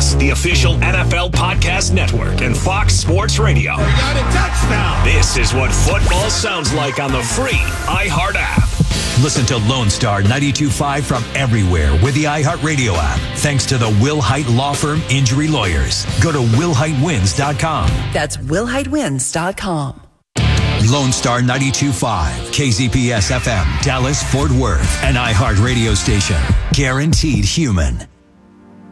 Sports, the official NFL podcast network, and Fox Sports Radio. We got a touchdown. This is what football sounds like on the free iHeart app. Listen to Lone Star 92.5 from everywhere with the iHeartRadio app. Thanks to the Will Hite Law Firm Injury Lawyers. Go to willhitewins.com. That's willhitewins.com. Lone Star 92.5, KZPS FM, Dallas, Fort Worth, an iHeart radio station. Guaranteed human.